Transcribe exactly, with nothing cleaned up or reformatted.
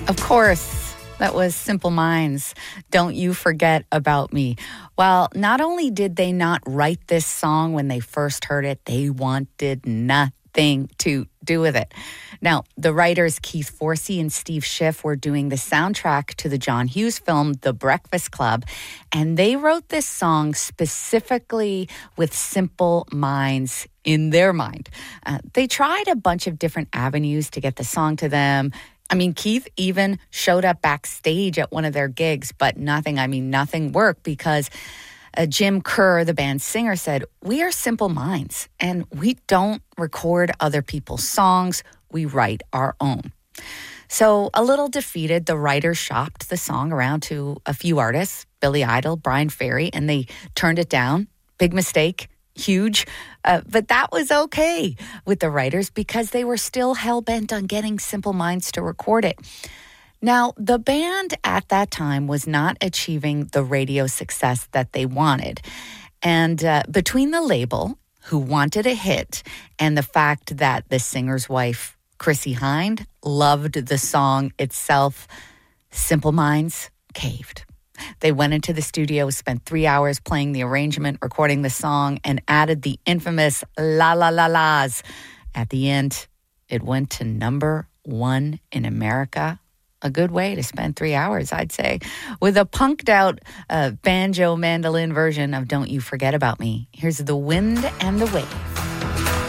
Of course, that was Simple Minds. Don't You Forget About Me. Well, not only did they not write this song when they first heard it, they wanted nothing to do with it. Now, the writers Keith Forsey and Steve Schiff were doing the soundtrack to the John Hughes film, The Breakfast Club, and they wrote this song specifically with Simple Minds in their mind. Uh, they tried a bunch of different avenues to get the song to them. I mean, Keith even showed up backstage at one of their gigs, but nothing, I mean, nothing worked because uh, Jim Kerr, the band's singer, said, "We are Simple Minds, and we don't record other people's songs. We write our own." So a little defeated, the writers shopped the song around to a few artists, Billy Idol, Brian Ferry, and they turned it down. Big mistake. Huge, uh, but that was okay with the writers because they were still hell-bent on getting Simple Minds to record it. Now, the band at that time was not achieving the radio success that they wanted. And uh, between the label, who wanted a hit, and the fact that the singer's wife, Chrissie Hynde, loved the song itself, Simple Minds caved. They went into the studio, spent three hours playing the arrangement, recording the song, and added the infamous la la la la's. At the end, it went to number one in America. A good way to spend three hours, I'd say, with a punked out uh, banjo mandolin version of Don't You Forget About Me. Here's The Wind and the Wave.